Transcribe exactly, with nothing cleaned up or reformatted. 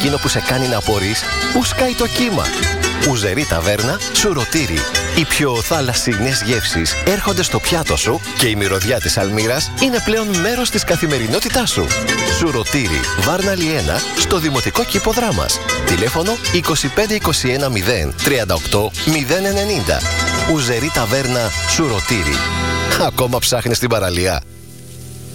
εκείνο που σε κάνει να απορείς πού σκάει το κύμα. Ουζερή Ταβέρνα, Σουρωτήρι. Οι πιο θαλασσινές γεύσεις έρχονται στο πιάτο σου και η μυρωδιά της αλμύρας είναι πλέον μέρος της καθημερινότητάς σου. Σουρωτήρι, Βάρναλη ένα, στο Δημοτικό Κήπο Δράμας. Τηλέφωνο είκοσι πέντε είκοσι ένα μηδέν τριάντα οκτώ μηδέν ενενήντα. Ουζερή Ταβέρνα, Σουρωτήρι. Ακόμα ψάχνεις την παραλία?